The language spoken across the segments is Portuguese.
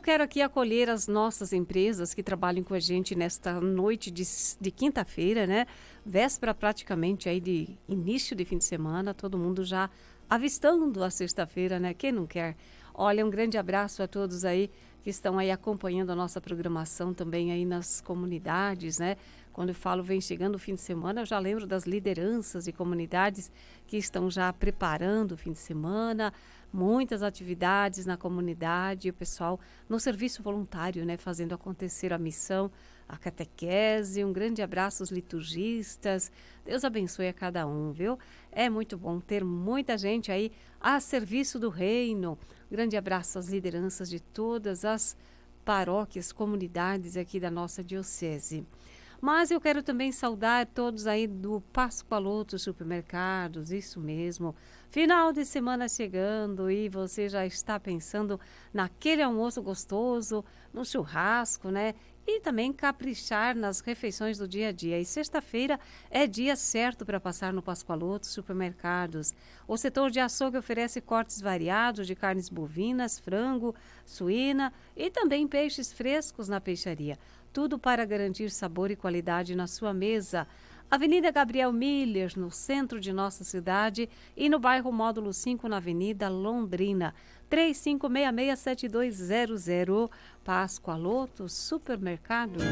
eu quero aqui acolher as nossas empresas que trabalham com a gente nesta noite de quinta-feira, né? Véspera praticamente aí de início de fim de semana, todo mundo já avistando a sexta-feira, né? Quem não quer? Olha, um grande abraço a todos aí que estão aí acompanhando a nossa programação também aí nas comunidades, né? Quando eu falo vem chegando o fim de semana, eu já lembro das lideranças de comunidades que estão já preparando o fim de semana, muitas atividades na comunidade, o pessoal no serviço voluntário, né, fazendo acontecer a missão, a catequese. Um grande abraço aos liturgistas. Deus abençoe a cada um, viu? É muito bom ter muita gente aí a serviço do reino. Grande abraço às lideranças de todas as paróquias, comunidades aqui da nossa diocese. Mas eu quero também saudar todos aí do Pascoaloto Supermercados, isso mesmo. Final de semana chegando e você já está pensando naquele almoço gostoso, no churrasco, né? E também caprichar nas refeições do dia a dia. E sexta-feira é dia certo para passar no Pascoaloto Supermercados. O setor de açougue oferece cortes variados de carnes bovinas, frango, suína e também peixes frescos na peixaria. Tudo para garantir sabor e qualidade na sua mesa. Avenida Gabriel Miller, no centro de nossa cidade, e no bairro Módulo 5, na Avenida Londrina. 3566-7200. Pascoaloto Supermercados.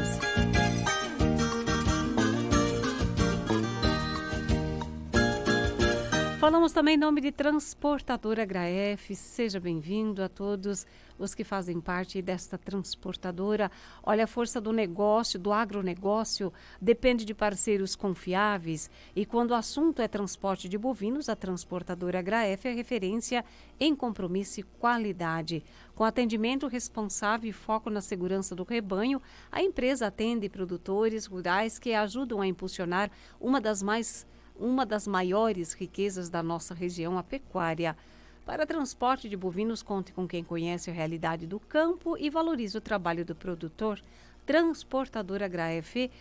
Falamos também em nome de Transportadora Graef. Seja bem-vindo a todos os que fazem parte desta transportadora. Olha, a força do negócio, do agronegócio, depende de parceiros confiáveis. E quando o assunto é transporte de bovinos, a Transportadora Graef é referência em compromisso e qualidade. Com atendimento responsável e foco na segurança do rebanho, a empresa atende produtores rurais que ajudam a impulsionar uma das maiores riquezas da nossa região, a pecuária. Para transporte de bovinos, conte com quem conhece a realidade do campo e valoriza o trabalho do produtor. Transportadora Graef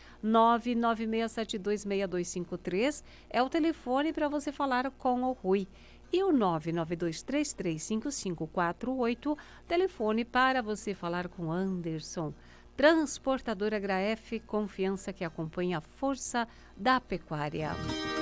996726253 é o telefone para você falar com o Rui. E o 992335548, telefone para você falar com o Anderson. Transportadora Graef, confiança que acompanha a força da pecuária.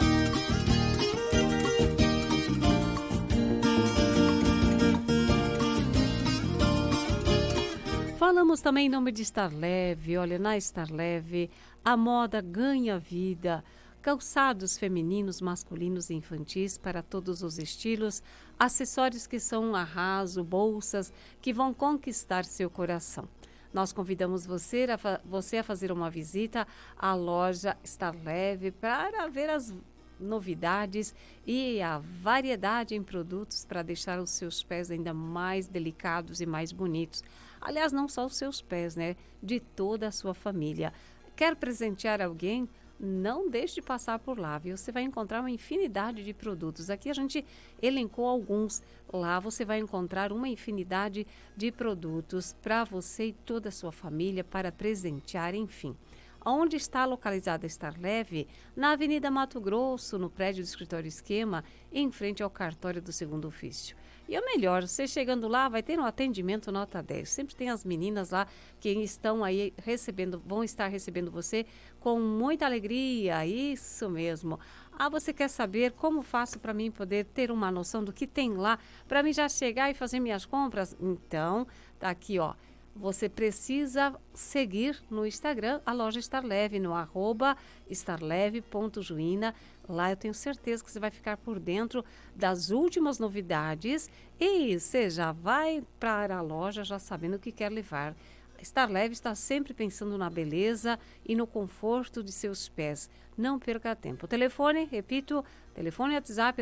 Falamos também em nome de Estar Leve. Olha, na Estar Leve, a moda ganha vida. Calçados femininos, masculinos e infantis para todos os estilos, acessórios que são um arraso, bolsas que vão conquistar seu coração. Nós convidamos você a fazer uma visita à loja Estar Leve para ver as novidades e a variedade em produtos para deixar os seus pés ainda mais delicados e mais bonitos. Aliás, não só os seus pés, né? De toda a sua família. Quer presentear alguém? Não deixe de passar por lá, viu? Você vai encontrar uma infinidade de produtos. Aqui a gente elencou alguns. Lá você vai encontrar uma infinidade de produtos para você e toda a sua família, para presentear, enfim. Onde está localizada a Estar Leve? Na Avenida Mato Grosso, no prédio do Escritório Esquema, em frente ao cartório do Segundo Ofício. E o melhor, você chegando lá vai ter um atendimento nota 10. Sempre tem as meninas lá que estão aí vão estar recebendo você com muita alegria, isso mesmo. Ah, você quer saber como faço para mim poder ter uma noção do que tem lá, para mim já chegar e fazer minhas compras? Então, tá aqui, ó. Você precisa seguir no Instagram a loja Estar Leve, no @estarleve.juína. Lá eu tenho certeza que você vai ficar por dentro das últimas novidades e você já vai para a loja já sabendo o que quer levar. Estar Leve está sempre pensando na beleza e no conforto de seus pés. Não perca tempo. O telefone, repito, telefone WhatsApp é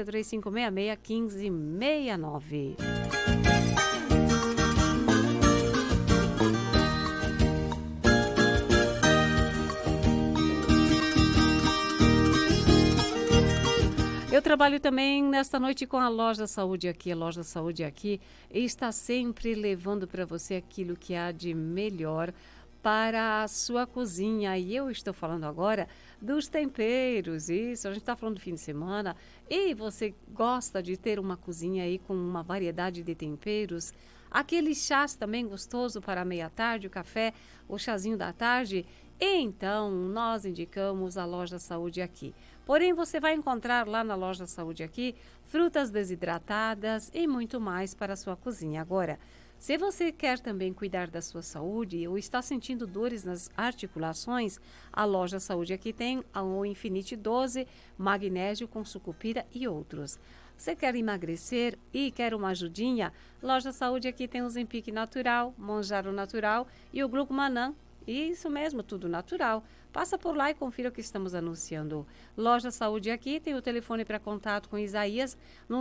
3566-1569. Eu trabalho também nesta noite com a Loja Saúde Aqui. A Loja Saúde Aqui está sempre levando para você aquilo que há de melhor para a sua cozinha. E eu estou falando agora dos temperos. Isso, a gente está falando do fim de semana. E você gosta de ter uma cozinha aí com uma variedade de temperos? aquele chás também gostoso para meia-tarde, o café, o chazinho da tarde, então nós indicamos a Loja Saúde Aqui. Porém, você vai encontrar lá na Loja Saúde Aqui frutas desidratadas e muito mais para a sua cozinha. Agora, se você quer também cuidar da sua saúde ou está sentindo dores nas articulações, a Loja Saúde Aqui tem o Infinite 12, magnésio com sucupira e outros. Você quer emagrecer e quer uma ajudinha? Loja Saúde Aqui tem o Zempic Natural, Monjaro Natural e o Glucomanã. Isso mesmo, tudo natural. Passa por lá e confira o que estamos anunciando. Loja Saúde Aqui tem o telefone para contato com Isaías no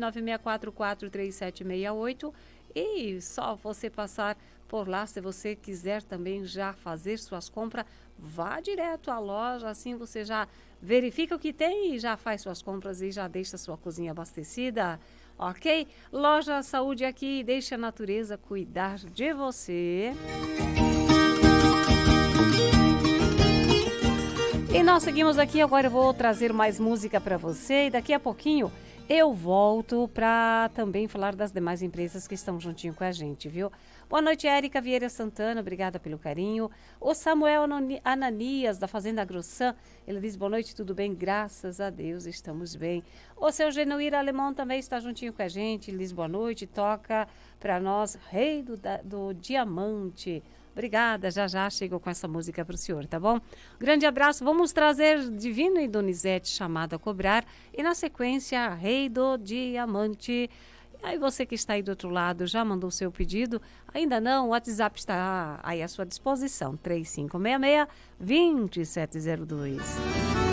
996443768 e só você passar por lá, se você quiser também já fazer suas compras, vá direto à loja, assim você já verifica o que tem e já faz suas compras e já deixa sua cozinha abastecida, ok? Loja Saúde Aqui, deixa a natureza cuidar de você. E nós seguimos aqui, agora eu vou trazer mais música para você e daqui a pouquinho eu volto para também falar das demais empresas que estão juntinho com a gente, viu? Boa noite, Érica Vieira Santana, obrigada pelo carinho. O Samuel Ananias, da Fazenda Grossan, ele diz, boa noite, tudo bem? Graças a Deus, estamos bem. O seu Genuíra Alemão também está juntinho com a gente, ele diz, boa noite, toca para nós, Rei do Diamante. Obrigada, já chego com essa música para o senhor, tá bom? Grande abraço, vamos trazer Divino e Donizete, Chamado a Cobrar, e na sequência, Rei do Diamante. Aí você que está aí do outro lado, já mandou o seu pedido? Ainda não? O WhatsApp está aí à sua disposição, 3566-2702.